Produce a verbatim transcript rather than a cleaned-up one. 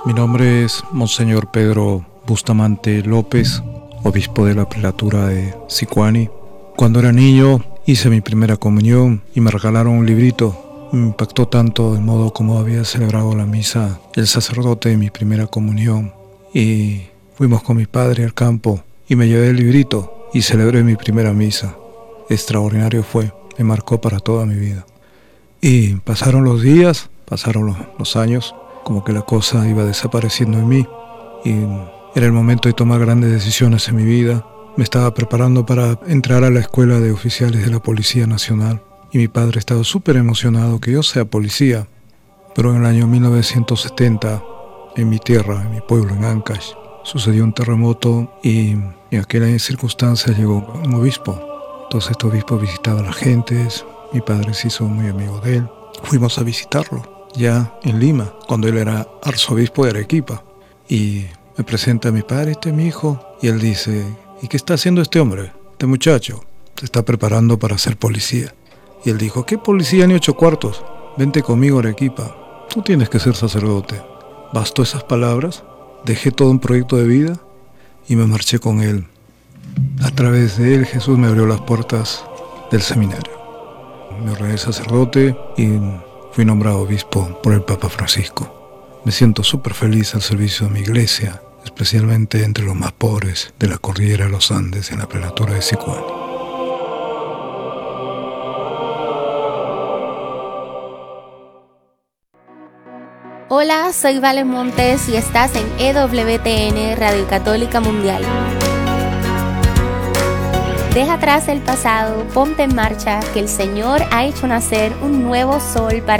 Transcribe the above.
Mi nombre es Monseñor Pedro Bustamante López, obispo de la prelatura de Sicuani. Cuando era niño hice mi primera comunión y me regalaron un librito. Me impactó tanto el modo como había celebrado la misa el sacerdote de mi primera comunión. Y fuimos con mi padre al campo y me llevé el librito y celebré mi primera misa. Extraordinario fue, me marcó para toda mi vida. Y pasaron los días, pasaron los, los años, como que la cosa iba desapareciendo en mí. Y era el momento de tomar grandes decisiones en mi vida. Me estaba preparando para entrar a la escuela de oficiales de la Policía Nacional. Y mi padre estaba súper emocionado que yo sea policía. Pero en el año mil novecientos setenta, en mi tierra, en mi pueblo, en Ancash, sucedió un terremoto y en aquella circunstancia llegó un obispo. Entonces este obispo visitaba a las gentes. Mi padre se hizo muy amigo de él. Fuimos a visitarlo, ya en Lima, cuando él era arzobispo de Arequipa. Y me presenta a mi padre, este es mi hijo. Y él dice, ¿y qué está haciendo este hombre? Este muchacho se está preparando para ser policía. Y él dijo, ¿qué policía ni ocho cuartos? Vente conmigo a Arequipa. Tú tienes que ser sacerdote. Bastó esas palabras, dejé todo un proyecto de vida y me marché con él. A través de él Jesús me abrió las puertas del seminario. Me ordené sacerdote y fui nombrado obispo por el Papa Francisco. Me siento súper feliz al servicio de mi iglesia, especialmente entre los más pobres de la cordillera de los Andes en la prelatura de Sicuani. Hola, soy Vale Montes y estás en E W T N Radio Católica Mundial. Deja atrás el pasado, ponte en marcha, que el Señor ha hecho nacer un nuevo sol para